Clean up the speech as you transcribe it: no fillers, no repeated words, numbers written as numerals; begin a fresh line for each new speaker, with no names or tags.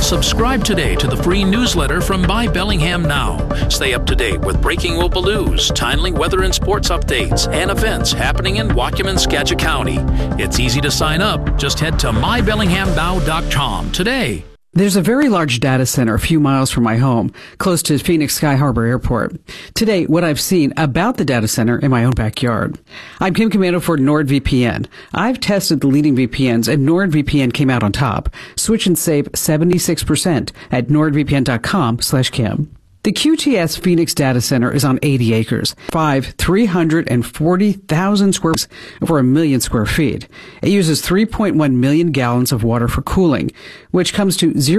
Subscribe today to the free newsletter from My Bellingham Now. Stay up to date with breaking local news, timely weather and sports updates, and events happening in Waukegan, Skagit County. It's easy to sign up. Just head to mybellinghamnow.com today.
There's a very large data center a few miles from my home, close to Phoenix Sky Harbor Airport. Today, what I've seen about the data center in my own backyard. I'm Kim Commando for NordVPN. I've tested the leading VPNs, and NordVPN came out on top. Switch and save 76% at nordvpn.com/Kim. The QTS Phoenix Data Center is on 80 acres, 340,000 square meters, over 1 million square feet. It uses 3.1 million gallons of water for cooling, which comes to 0